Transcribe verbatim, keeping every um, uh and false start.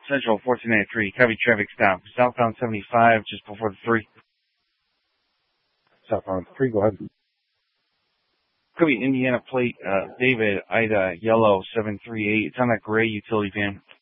Central fourteen ninety-three, heavy traffic stop. Southbound seventy-five, just before the three. Southbound three, go ahead. Could be Indiana plate, uh, David, Ida, yellow, seven three eight. It's on that gray utility van.